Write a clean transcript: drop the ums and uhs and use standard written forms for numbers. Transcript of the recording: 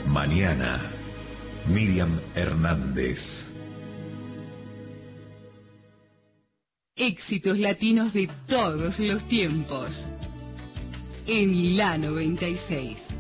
Mañana, Miriam Hernández. Éxitos latinos de todos los tiempos. En la 96.